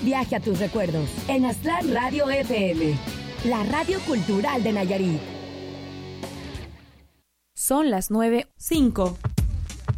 Viaje a tus recuerdos en Aztlán Radio FM, la radio cultural de Nayarit. Son las 9:05.